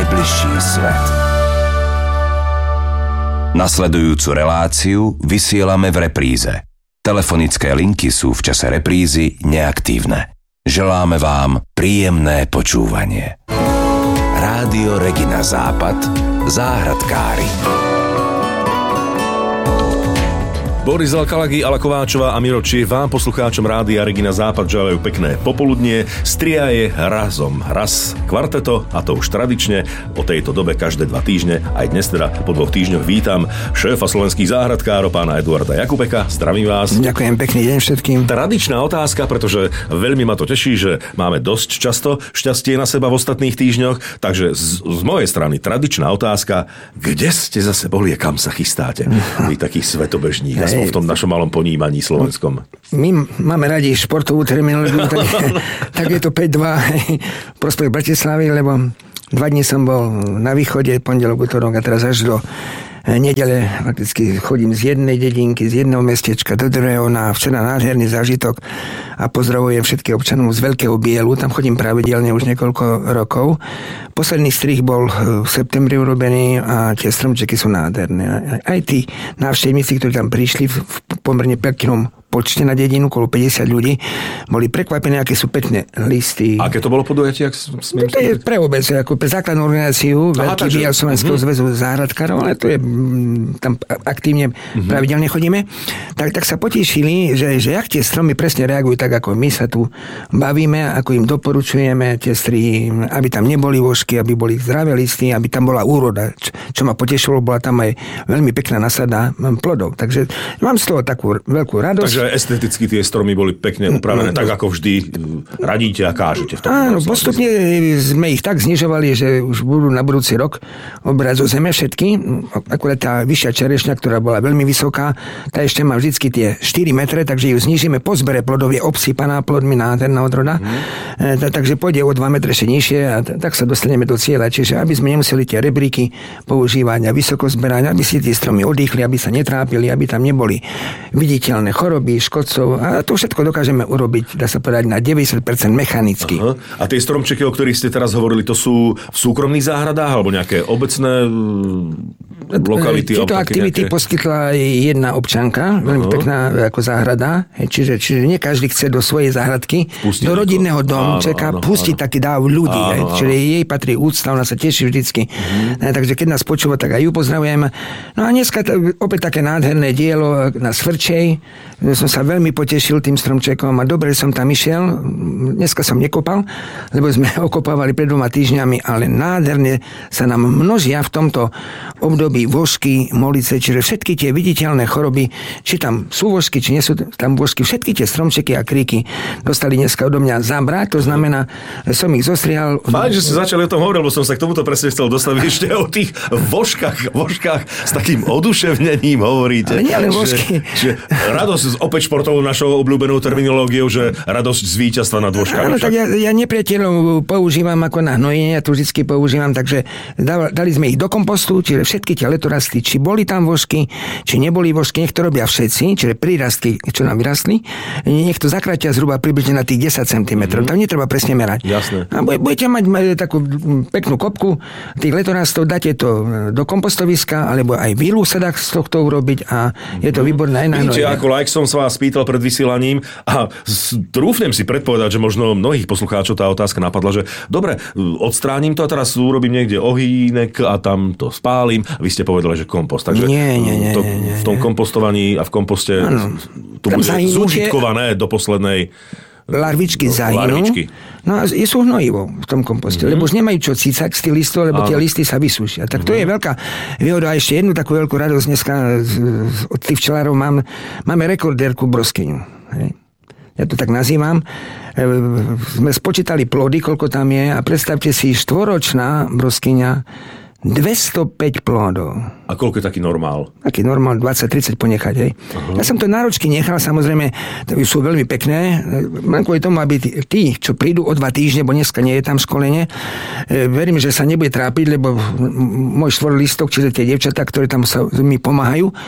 najbližší svet. Nasledujúcu reláciu vysielame v repríze. Telefonické linky sú v čase reprízy neaktívne. Želáme vám príjemné počúvanie. Rádio Regina Západ, záhradkári. Boris Alkalagi, Ala Kováčová a Miro Čich vám, poslucháčom Rádia Regina Západ, želajú pekné popoludnie. Stria je raz kvarteto, a to už tradične, o tejto dobe každé 2 týždne. Aj dnes teda po 2 týždňoch vítam šéfa slovenských záhradkárov, pána Eduarda Jakubeka. Zdravím vás. Ďakujem, pekný deň všetkým. Tradičná otázka, pretože veľmi ma to teší, že máme dosť často šťastie na seba v ostatných týždňoch, takže z mojej strany tradičná otázka, kde ste zase boli a kam sa chystáte? Vy taký svetobežník. V tom našom malom ponímaní slovenskom. My máme radi športovú terminológiu, tak je to 5-2 prospech Bratislavy, lebo 2 dní som bol na východe, pondelok, utorok a teraz až do nedele fakticky chodím z jednej dedinky, z jedného mestečka do druhého na včera nádherný zážitok a pozdravujem všetkých občanov z Veľkého Bielu, tam chodím pravidelne už niekoľko rokov. Posledný strih bol v septembri urobený a tie stromčeky sú nádherné. Aj tí návštevníci, ktorí tam prišli v pomerne peknom počte na dedinu, okolo 50 ľudí, boli prekvapení, aké sú pekné listy. Aké to bolo podujatie? To je pre obec, ako pre základnú organizáciu Veľký Biel Slovenského zväzu záhradkárov, ale to je tam aktívne pravidelne chodíme. Tak sa potešili, že jak tie stromy presne reagujú tak, ako my sa tu bavíme, ako im doporučujeme tie strihy, aby tam neboli vožky, aby boli zdravé listy, aby tam bola úroda. Čo ma potešilo, bola tam aj veľmi pekná nasada plodov. Takže mám z toho takú veľkú radosť. Takže esteticky tie stromy boli pekne upravené, tak ako vždy radíte a kážete v tom. Áno, postupne sme ich tak znižovali, že už budú na budúci rok obrať zo zeme všetky. Akurát tá vyššia čerešňa, ktorá bola veľmi vysoká, tá ešte má vždycky tie 4 metre, takže ju znižíme po zbere plodov, je obsypaná plodmi nádherná odroda. Takže pôjde o 2 metre ešte nižšie a tak sa dostaneme do cieľa. Čiže aby sme nemuseli tie rebríky používať a vysoko zberať, aby si tie stromy oddychli, aby sa netrápili, aby tam neboli viditeľné choroby, škodcov a to všetko dokážeme urobiť, dá sa povedať, na 90% mechanicky. Aha. A tie stromčeky, o ktorých ste teraz hovorili, to sú v súkromných záhradách alebo nejaké obecné lokality? Tieto aktivity poskytla jedna občanka, veľmi pekná ako záhrada, čiže nie každý chce do svojej záhradky, pustiť do rodinného domčeka pustiť taký dáv ľudí, čiže jej patrí úcta, ona sa teší vždycky. Takže keď nás počúva, tak aj ju pozdravujem. No a dneska opäť také nádherné dielo na Svrčej. Som sa veľmi potešil tým stromčekom a dobre som tam išiel. Dneska som nekopal, lebo sme okopávali pred 2 týždňami, ale nádherne sa nám množia v tomto období vožky, molice, čiže všetky tie viditeľné choroby, či tam sú vožky, či nie sú tam vožky, všetky tie stromčeky a kríky dostali dneska odo mňa zábrať, to znamená, že som ich zostrihal. Fajn, že ste začali o tom hovoriť, lebo som sa k tomuto presne chcel dostaviť ešte o tých vožkách s takým oduševnením hovoríte. Ale nie len vožky. Že radosť opäť športovou našou obľúbenou terminológiou, že radosť z víťazstva nad vožkami. Áno, tak ja nepriateľov používam ako na hnojenie, ja to vždycky používam, takže dali sme ich do kompostu, čiže všetky tie letorasty, či boli tam vožky, či neboli vožky, nech to robia všetci, čiže prírastky, čo nám vyrastli, nech to zakrátia zhruba približne na tých 10 cm, tam netreba presne merať. Jasné. A budete mať takú peknú kopku tých letorastov, dáte to do kompostoviska, alebo aj výlu sa dá z tohto urobiť a je to výborné aj na hnojenie. Ako like som sa vás pýtal pred vysielaním a trúfnem si predpovedať, že možno mnohých poslucháčov tá otázka napadla, že dobre, odstránim to a teraz urobím niekde ohýnek a tam to spálim. Vy ste povedali, že kompost. Takže nie. V tom kompostovaní a v komposte to bude zúžitkované do poslednej larvičky zahynú. No a sú hnojivo v tom komposte, lebo už nemajú čo cícať z tých listov, lebo tie listy sa vysúšia. Tak to je veľká výhoda. A ešte jednu takú veľkú radosť dneska od tých včelárov máme rekordérku broskyňu. Ja to tak nazývam. Sme spočítali plody, koľko tam je a predstavte si, 4-ročná broskyňa 205 plodov. A koľko je taký normál? Taký normál 20-30 ponechať, hej. Ja som to náročky nechal, samozrejme, sú veľmi pekné. Mám kvôli tomu, aby tí, čo prídu o 2 týždne, bo dneska nie je tam školenie, verím, že sa nebude trápiť, lebo môj štvorlistok, čiže tie dievčatá, ktoré tam mi pomáhajú,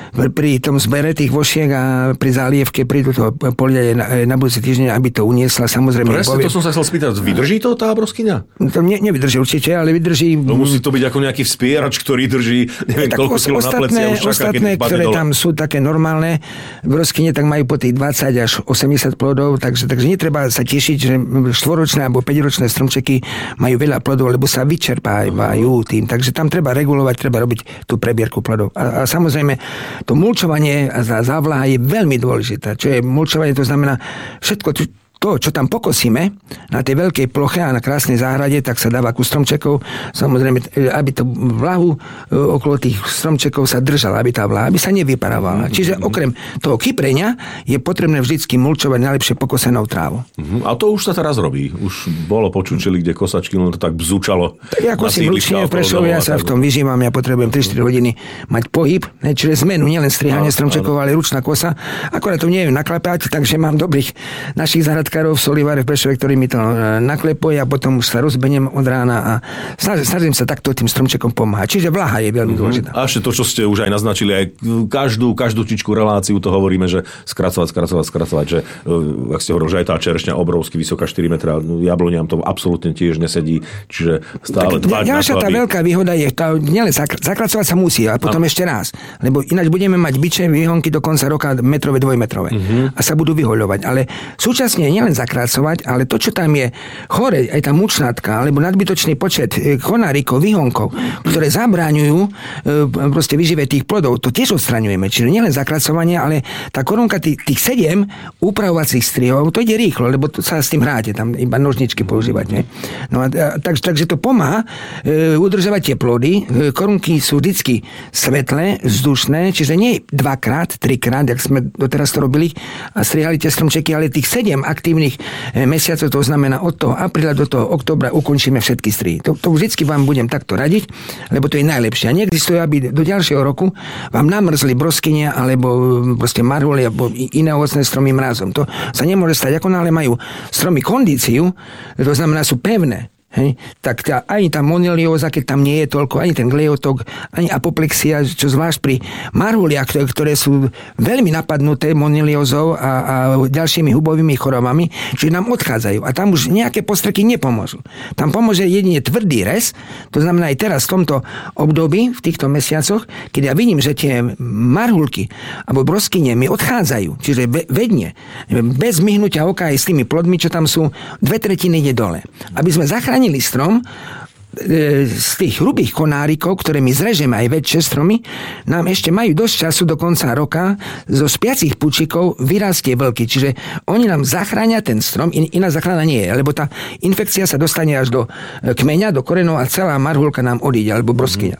pri tom zbere tých vošiek a pri zálievke prídu to polia na budúci týždeň, aby to uniesla. Samozrejme. Presne, to som sa chcel spýtať. Vydrží to tá broskyňa? To nevydrží určite, ale vydrží... No musí to byť ako nejaký vspierač, ktorý drží, neviem, koľko kilo na pleci a už čaká, keď ktoré dole. Tam sú také normálne broskyne, tak majú po tých 20 až 80 plodov, takže netreba sa tešiť, že štvoročné alebo 5-ročné stromčeky majú veľa plodov, lebo sa vyčerpávajú tým. Takže tam treba regulovať, treba robiť tú prebierku plodov. A samozrejme, to mulčovanie a závlaha je veľmi dôležité. Čo je mulčovanie, to znamená všetko to, čo tam pokosíme na tej veľkej ploche a na krásnej záhrade, tak sa dáva ku stromčekov. Samozrejme, aby to vlahu okolo tých stromčekov sa držala, aby tá vlaha, aby sa nevyparávala. Čiže okrem toho kyprenia je potrebné vždycky mulčovať najlepšie pokosenou trávou. A to už sa teraz robí. Už bolo počučili, kde kosačky, len to tak bzúčalo. Tak ako si mlučne v Prešove, ja sa v tom vyžívam, ja potrebujem 3-4 hodiny mať pohyb, čiže zmenu, nielen strihanie stromčekov, ale ručná kosa. Akorát to neviem naklepať, takže mám dobrých našich záhradkárov v Solivare v Prešove, ktorí mi to naklepujú a potom už sa rozbeniem od rána a snažím sa takto tým stromčekom pomáhať. Čiže vlaha je veľmi dôležitá. A ešte to, čo ste už aj naznačili, aj každú čičku reláciu to hovoríme, že skracovať, že ak ste hovorili, že aj tá čerešňa obrovsky vysoká 4 metra, jabloniam to absolútne tiež nesedí, čiže stále dbať na to, tá veľká výhoda je, nielen zakracovať sa musí, a potom ešte raz, lebo ináč budeme mať biče výhonky do konca roka metrové, dvojmetrové a sa budú vyhoľovať, ale súčasne nielen zakracovať, ale to, čo tam je chore, aj tá mučnatka, alebo nadbytočný počet konárikov, výhonkov, ktoré zabráňujú proste vyžive tých plodov, to tiež odstraňujeme. Čiže nielen zakracovanie, ale tá korunka tých 7 upravovacích strihov, to ide rýchlo, lebo to sa s tým hráte, tam iba nožničky používať. Ne? No takže to pomáha udržovať tie plody. Korunky sú vždycky svetlé, vzdušné, čiže nie 2-krát, 3-krát, jak sme doteraz to robili a strihali tie stromčeky, ale tých 7 aktívnych mesiacov, to znamená od toho apríla do toho októbra ukončíme všetky strihy. To vždycky vám budem takto radiť, lebo to je najlepšie. A neexistuje, aby do ďalšieho roku vám namrzli broskyne alebo proste marhuly alebo iné ovocné stromy mrazom. To sa nemôže stať. Ako náhle majú stromy kondíciu, to znamená sú pevné. Hej, tak ani tá monilióza, keď tam nie je toľko, ani ten glejotok, ani apoplexia, čo zvlášť pri marhuliach, ktoré sú veľmi napadnuté moniliózou a ďalšími hubovými chorobami, čiže nám odchádzajú. A tam už nejaké postreky nepomôžu. Tam pomôže jedine tvrdý rez, to znamená aj teraz v tomto období, v týchto mesiacoch, keď ja vidím, že tie marhulky alebo broskyne mi odchádzajú, čiže vedne, bez myhnutia oka aj s tými plodmi, čo tam sú, 2/3 ide dole. Aby sme zachránili strom z tých hrubých konárikov, ktoré my zrežeme aj väčšie stromy, nám ešte majú dosť času do konca roka zo spiacich pučikov vyrastie vlky. Čiže oni nám zachránia ten strom, iná záchrana nie je, lebo tá infekcia sa dostane až do kmeňa, do korenov a celá marhulka nám odíde, alebo broskyňa.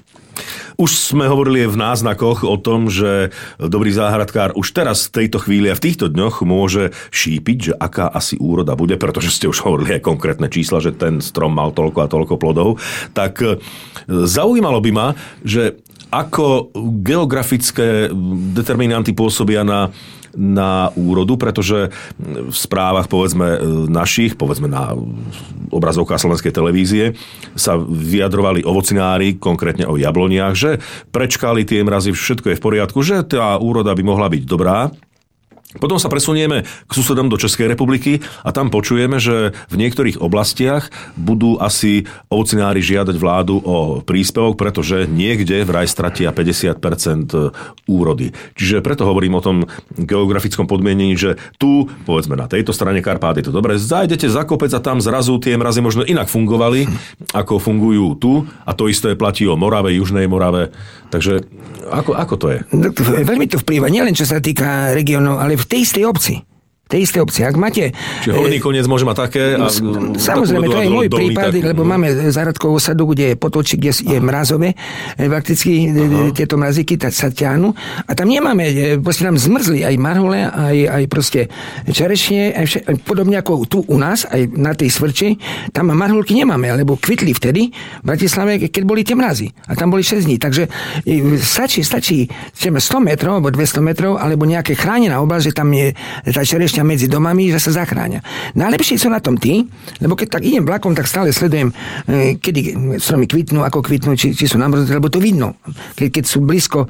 Už sme hovorili v náznakoch o tom, že dobrý záhradkár už teraz v tejto chvíli a v týchto dňoch môže šípiť, že aká asi úroda bude, pretože ste už hovorili aj konkrétne čísla, že ten strom mal toľko a toľko plodov. Tak zaujímalo by ma, že ako geografické determinanty pôsobia na úrodu, pretože v správach povedzme na obrazovkách slovenskej televízie sa vyjadrovali ovocinári, konkrétne o jabloniach, že prečkali tie mrazy, všetko je v poriadku, že tá úroda by mohla byť dobrá. Potom sa presunieme k susedom do Českej republiky a tam počujeme, že v niektorých oblastiach budú asi ovocinári žiadať vládu o príspevok, pretože niekde vraj stratia 50% úrody. Čiže preto hovorím o tom geografickom podmienení, že tu, povedzme na tejto strane Karpát je to dobre, zajdete za kopec a tam zrazu tie mrazy možno inak fungovali, ako fungujú tu, a to isté platí o Morave, Južnej Morave. Takže ako to je? Veľmi to vplýva, nielen čo sa týka regiónov, ale v tej istej obci. Ak máte... Čiže Horný Koniec môže mať také... Samozrejme, to je môj prípad, lebo máme záhradkovú osadu, kde je potočík, kde je mrazové. Prakticky tieto mrazíky sa ťahnu. A tam nemáme, proste nám zmrzli aj marhule, aj proste čerešne, aj podobne ako tu u nás, aj na tej Svrči. Tam marhulky nemáme, lebo kvitli vtedy v Bratislave, keď boli tie mrazy. A tam boli 6 dní. Takže stačí 100 metrov, alebo 200 metrov, alebo nejaké chránená oblasť, že tam je tá čerešňa umestia medzi domami, že sa zachránia. Najlepšie sú na tom tí, lebo keď tak idem vlakom, tak stále sledujem, kedy stromy kvitnú, ako kvitnú, či sú namrznuté, lebo to vidno, keď sú blízko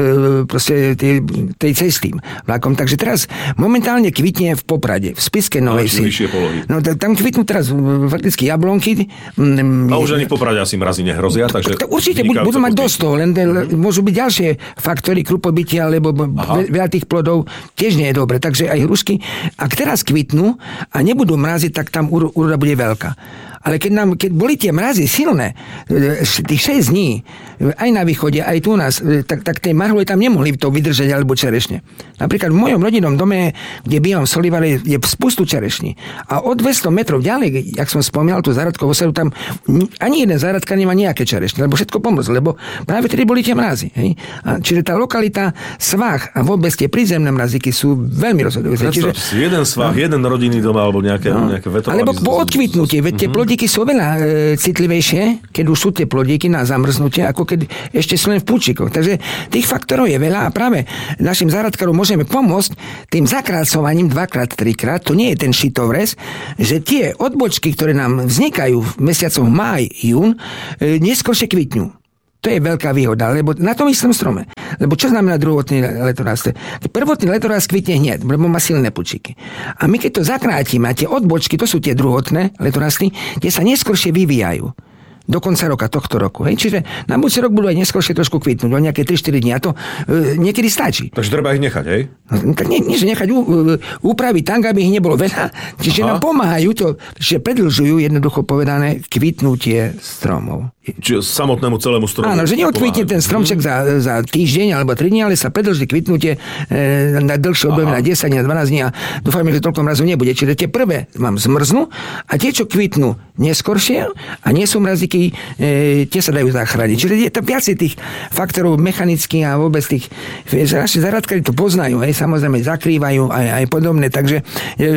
proste tej cesty vlakom. Takže teraz momentálne kvitne v Poprade, v Spišskej Novej Vsi. No tam kvitnú teraz fakticky jablonky. A už ani v Poprade asi mrazy nehrozia, takže... Určite budú mať dosť toho, len môžu byť ďalšie faktory krupobytia, lebo veľa tých plodov tiež nie je dobre. Takže aj hrušky, ak teraz kvitnú a nebudú mraziť, tak tam úroda bude veľká. Ale keď boli tie mrazy silné, tých 6 dní, aj na východe, aj tu u nás, tak tie marhule tam nemohli to vydržať, alebo čerešne. Napríklad v mojom rodinnom dome, kde bývam v Solivare, je spustu čerešní. A od 200 metrov ďalej, jak som spomínal, tú záradkovú osadu, tam ani jeden záradka nemá nejaké čerešne, lebo všetko pomrzlo, lebo práve tedy boli tie mrazy. Hej? Čiže tá lokalita, svah a vôbec tie prízemné mraziky sú veľmi rozhodujúce. Jeden svah, jeden rodinný dom alebo nejaké vetrové. Alebo po odkvitnutí, veď tie plodíky sú veľa citlivejšie, keď už sú tie plodíky na zamrznutie, ako keď ešte sú len v púčikoch. Takže tých faktorov je veľa a práve našim záradkárom môžeme pomôcť tým zakrácovaním 2x, 3x, to nie je ten šitovres, že tie odbočky, ktoré nám vznikajú v mesiacoch máj, jún, neskôršie kvitňú. To je veľká výhoda, lebo na tom istom strome. Lebo čo znamená druhotný letorast? Prvotný letorast kvitne hneď, lebo má silné pučiky. A my keď to zakrátime, a tie odbočky, to sú tie druhotné letorasty, tie sa neskôršie vyvíjajú. Do konca roka, tohto roku. Hej? Čiže na budúci rok budú aj neskôršie trošku kvitnúť, o nejaké 3-4 dní a to niekedy stačí. Takže treba ich nechať, hej? No, tak nie, že nechať upraviť tak, aby ich nebolo veľa. Čiže nám pomáhajú to, že predĺžujú, jednoducho povedané, kvitnutie stromov. Čiže samotnému celému stromu. Áno, že neodkvitne ten stromček za týždeň alebo 3 dní, ale sa predĺží kvitnutie na dlhšie obdobie, na 10 dní, na 12 dní a dúfajme, že toľko mrazov nebude. Čiže tie prvé vám zmrznú a tie, čo kvitnú neskoršie a nie sú mrazíky, tie sa dajú zachrániť. Čiže je tam viacej tých faktorov mechanických a vôbec tých, že naši záradkári to poznajú, hej, samozrejme zakrývajú aj podobné, takže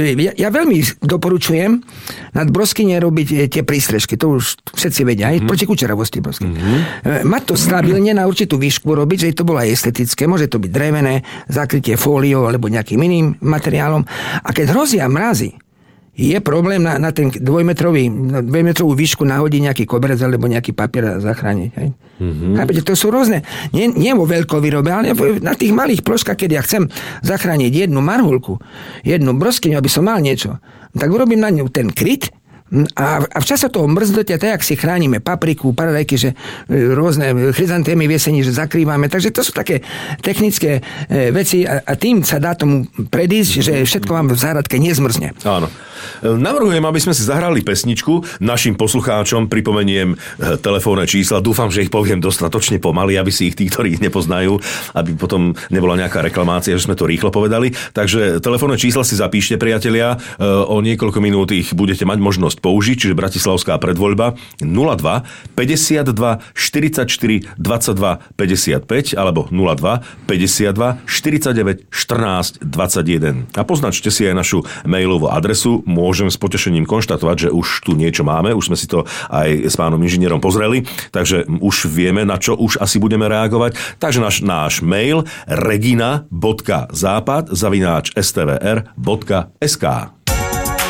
ja veľmi doporučujem nad broskyne robiť tie prístrežky, to už všetci vedia, aj proti kučeravosti broskyne. Mať to stabilne na určitú výšku robiť, že to bolo aj estetické, môže to byť drevené, zakrytie fóliou alebo nejakým iným materiálom. A keď hrozia mrazy, je problém na ten dvojmetrovú výšku nahodiť nejaký koberec alebo nejaký papier a zachrániť. Hej? Chápete, to sú rôzne, nie vo veľkovýrobe, ale na tých malých ploškách, keď ja chcem zachrániť jednu marhulku, jednu broskyňu, aby som mal niečo, tak urobím na ňu ten kryt a v čase toho mrznutia, tak jak si chránime papriku, paradajky, že rôzne chryzantémy v jeseni, že zakrývame. Takže to sú také technické veci a tým sa dá tomu predísť, že všetko vám v záradke nezmrzne. Áno. Navrhujem, aby sme si zahrali pesničku. Našim poslucháčom pripomeniem telefónne čísla. Dúfam, že ich poviem dostatočne pomaly, aby si ich tí, ktorí ich nepoznajú, aby potom nebola nejaká reklamácia, že sme to rýchlo povedali. Takže telefónne čísla si zapíšte, priatelia. O niekoľko minút ich budete mať možnosť použiť, čiže bratislavská predvoľba 02 52 44 22 55 alebo 02 52 49 14 21. A poznačte si aj našu mailovú adresu. Môžem s potešením konštatovať, že už tu niečo máme, už sme si to aj s pánom inžinierom pozreli, takže už vieme, na čo už asi budeme reagovať. Takže náš mail regina.západ@stvr.sk